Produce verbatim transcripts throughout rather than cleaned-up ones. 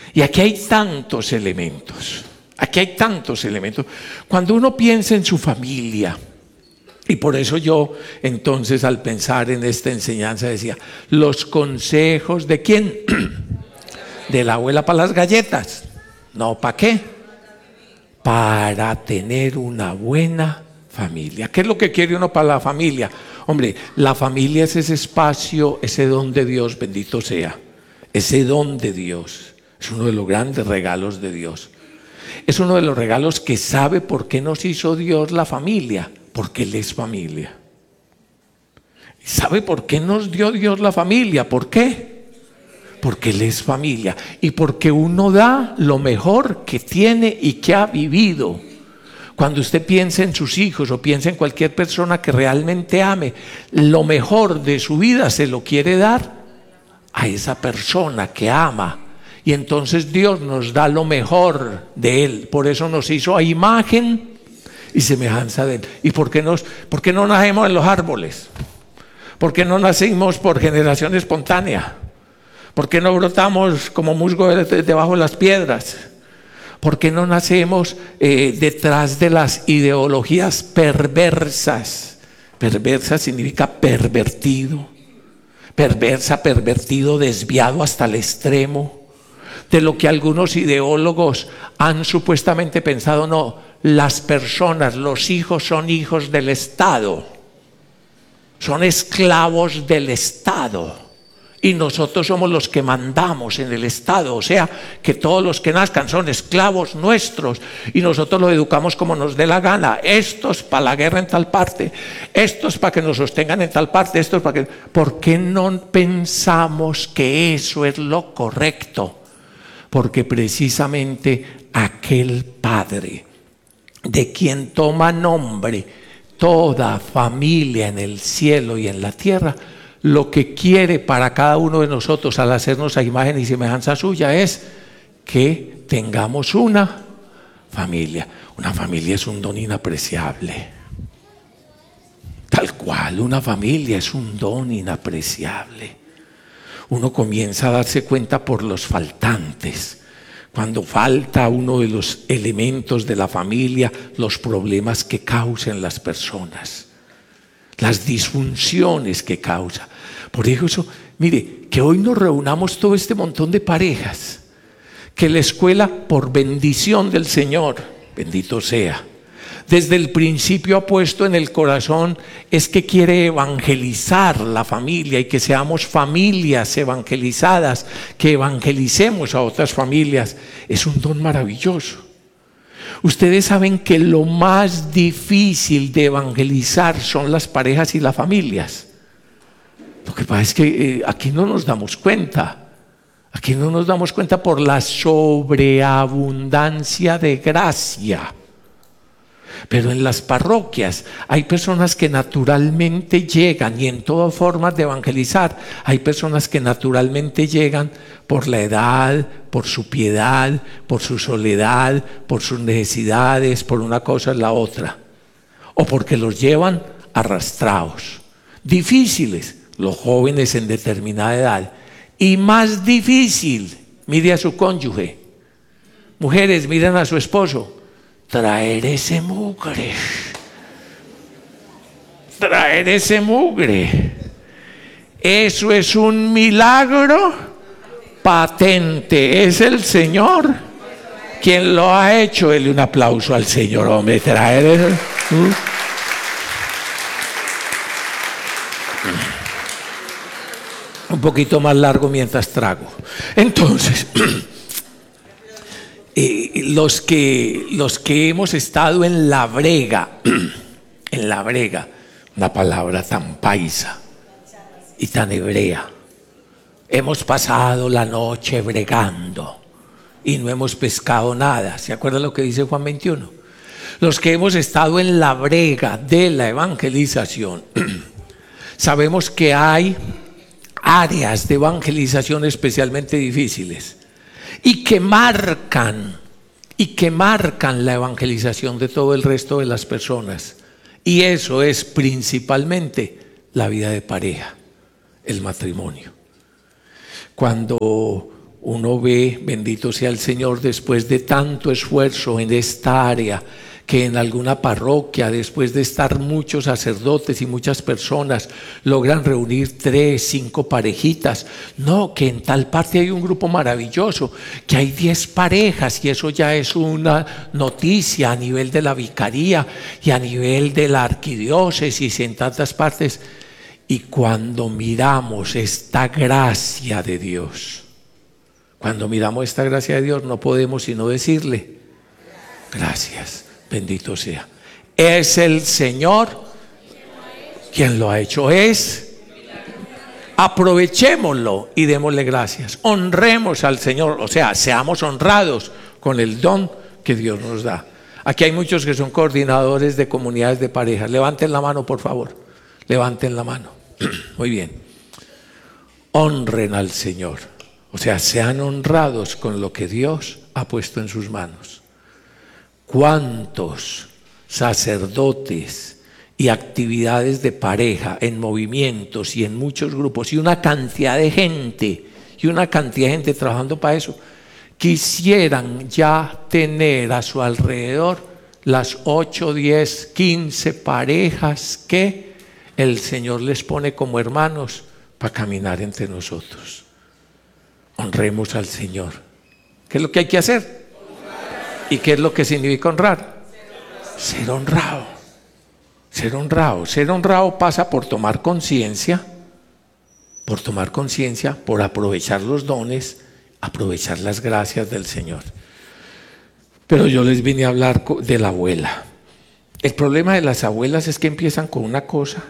Y aquí hay tantos elementos, aquí hay tantos elementos. Cuando uno piensa en su familia, y por eso yo entonces al pensar en esta enseñanza decía, los consejos de quién, de la abuela para las galletas, no, ¿para qué? Para tener una buena familia. ¿Qué es lo que quiere uno para la familia? Hombre, la familia es ese espacio, ese don de Dios, bendito sea, ese don de Dios. Es uno de los grandes regalos de Dios. Es uno de los regalos que sabe por qué nos hizo Dios la familia, porque Él es familia. ¿Sabe por qué nos dio Dios la familia? ¿Por qué? Porque Él es familia y porque uno da lo mejor que tiene y que ha vivido. Cuando usted piensa en sus hijos o piensa en cualquier persona que realmente ame, lo mejor de su vida se lo quiere dar a esa persona que ama. Y entonces Dios nos da lo mejor de Él. Por eso nos hizo a imagen y semejanza de Él. ¿Y por qué, nos, por qué no nacemos en los árboles? ¿Por qué no nacimos por generación espontánea? ¿Por qué no brotamos como musgo debajo de las piedras? ¿Por qué no nacemos eh, detrás de las ideologías perversas? Perversa significa pervertido. Perversa, pervertido, desviado hasta el extremo. De lo que algunos ideólogos han supuestamente pensado, no, las personas, los hijos son hijos del Estado, son esclavos del Estado y nosotros somos los que mandamos en el Estado, o sea que todos los que nazcan son esclavos nuestros y nosotros los educamos como nos dé la gana, estos para la guerra en tal parte, estos para que nos sostengan en tal parte, estos para que... ¿Por qué no pensamos que eso es lo correcto? Porque precisamente aquel Padre de quien toma nombre toda familia en el cielo y en la tierra, lo que quiere para cada uno de nosotros al hacernos a imagen y semejanza suya es que tengamos una familia. Una familia es un don inapreciable. Tal cual, una familia es un don inapreciable. Uno comienza a darse cuenta por los faltantes. Cuando falta uno de los elementos de la familia, los problemas que causan las personas, las disfunciones que causa. Por eso, mire, que hoy nos reunamos todo este montón de parejas, que la escuela, por bendición del Señor, bendito sea, desde el principio ha puesto en el corazón es que quiere evangelizar la familia y que seamos familias evangelizadas, que evangelicemos a otras familias. Es un don maravilloso. Ustedes saben que lo más difícil de evangelizar son las parejas y las familias. Lo que pasa es que eh, aquí no nos damos cuenta. Aquí no nos damos cuenta por la sobreabundancia de gracia. Pero en las parroquias hay personas que naturalmente llegan, y en todas formas de evangelizar, hay personas que naturalmente llegan por la edad, por su piedad, por su soledad, por sus necesidades, por una cosa y la otra, o porque los llevan arrastrados. Difíciles los jóvenes en determinada edad, y más difícil, mire a su cónyuge. Mujeres, miren a su esposo. Traer ese mugre, traer ese mugre, eso es un milagro patente. Es el Señor quien lo ha hecho. Dele un aplauso al Señor, hombre. Traer eso. ¿Mm? Un poquito más largo mientras trago. Entonces, Eh, los, que, los que hemos estado en la brega, en la brega, una palabra tan paisa y tan hebrea, hemos pasado la noche bregando y no hemos pescado nada. ¿Se acuerdan lo que dice Juan veintiuno? Los que hemos estado en la brega de la evangelización, sabemos que hay áreas de evangelización especialmente difíciles y que marcan y que marcan la evangelización de todo el resto de las personas, y eso es principalmente la vida de pareja, el matrimonio. Cuando uno ve, bendito sea el Señor, después de tanto esfuerzo en esta área, que en alguna parroquia, después de estar muchos sacerdotes y muchas personas, logran reunir tres, cinco parejitas. No, que en tal parte hay un grupo maravilloso, que hay diez parejas, y eso ya es una noticia a nivel de la vicaría y a nivel de la arquidiócesis y en tantas partes. Y cuando miramos esta gracia de Dios, cuando miramos esta gracia de Dios, no podemos sino decirle gracias. Bendito sea. Es el Señor quien lo ha hecho. Es. Aprovechémoslo y démosle gracias. Honremos al Señor. O sea, seamos honrados con el don que Dios nos da. Aquí hay muchos que son coordinadores de comunidades de parejas. Levanten la mano, por favor. Levanten la mano. Muy bien. Honren al Señor. O sea, sean honrados con lo que Dios ha puesto en sus manos. ¿Cuántos sacerdotes y actividades de pareja en movimientos y en muchos grupos y una cantidad de gente y una cantidad de gente trabajando para eso quisieran ya tener a su alrededor las ocho, diez, quince parejas que el Señor les pone como hermanos para caminar entre nosotros? Honremos al Señor. ¿Qué es lo que hay que hacer? ¿Y qué es lo que significa honrar? Ser honrado. Ser honrado. Ser honrado pasa por tomar conciencia, por tomar conciencia, por aprovechar los dones, aprovechar las gracias del Señor. Pero yo les vine a hablar de la abuela. El problema de las abuelas es que empiezan con una cosa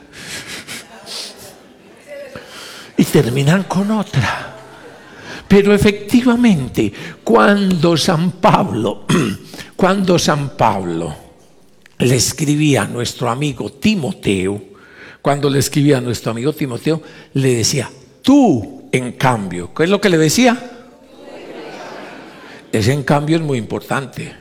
y terminan con otra. Pero efectivamente, cuando San Pablo, cuando San Pablo le escribía a nuestro amigo Timoteo, cuando le escribía a nuestro amigo Timoteo, le decía, tú en cambio, ¿qué es lo que le decía? Ese en cambio es muy importante.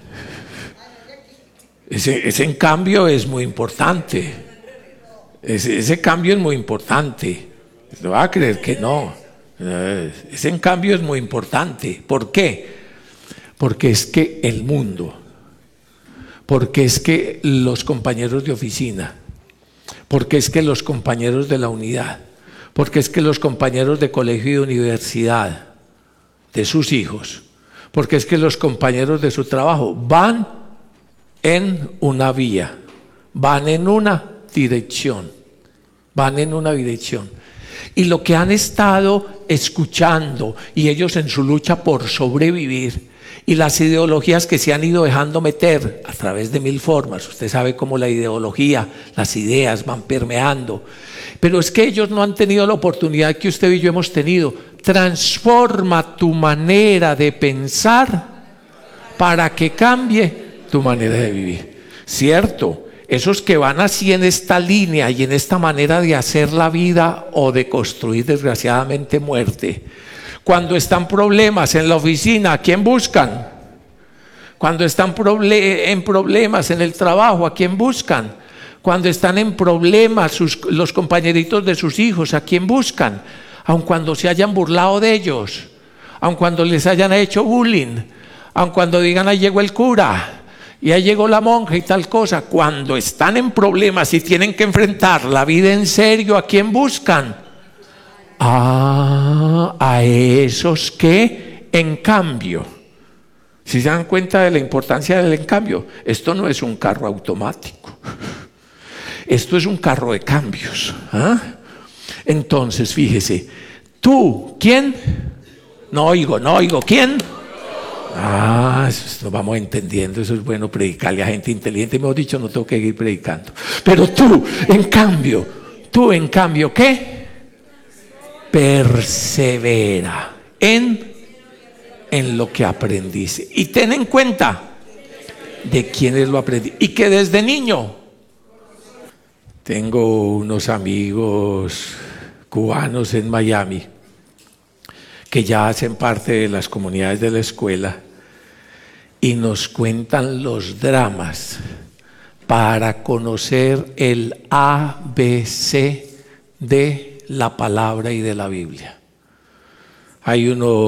Ese, ese en cambio es muy importante. Ese, ese cambio es muy importante. No va a creer que no. Ese en cambio es muy importante. ¿Por qué? Porque es que el mundo, porque es que los compañeros de oficina, porque es que los compañeros de la unidad, porque es que los compañeros de colegio y de universidad de sus hijos, porque es que los compañeros de su trabajo van en una vía, van en una dirección, van en una dirección. Y lo que han estado escuchando y ellos en su lucha por sobrevivir y las ideologías que se han ido dejando meter a través de mil formas. Usted sabe cómo la ideología, las ideas van permeando. Pero es que ellos no han tenido la oportunidad que usted y yo hemos tenido. Transforma tu manera de pensar para que cambie tu manera de vivir. ¿Cierto? Esos que van así en esta línea y en esta manera de hacer la vida o de construir desgraciadamente muerte. Cuando están problemas en la oficina, ¿a quién buscan? Cuando están proble- en problemas en el trabajo, ¿a quién buscan? Cuando están en problemas sus, los compañeritos de sus hijos, ¿a quién buscan? Aun cuando se hayan burlado de ellos, aun cuando les hayan hecho bullying, aun cuando digan ahí llegó el cura y ahí llegó la monja y tal cosa. Cuando están en problemas y tienen que enfrentar la vida en serio, ¿a quién buscan? Ah, a esos que en cambio, si se dan cuenta de la importancia del en cambio, esto no es un carro automático, esto es un carro de cambios. ¿Ah? Entonces, fíjese, tú, ¿quién? No oigo, no oigo, ¿quién? Ah, eso nos vamos entendiendo, eso es bueno predicarle a gente inteligente, mejor dicho, no tengo que ir predicando. Pero tú, en cambio, tú en cambio, ¿qué? Persevera en, en lo que aprendiste. Y ten en cuenta de quiénes lo aprendí. Y que desde niño, tengo unos amigos cubanos en Miami que ya hacen parte de las comunidades de la escuela y nos cuentan los dramas para conocer el A B C de la palabra y de la Biblia. Hay uno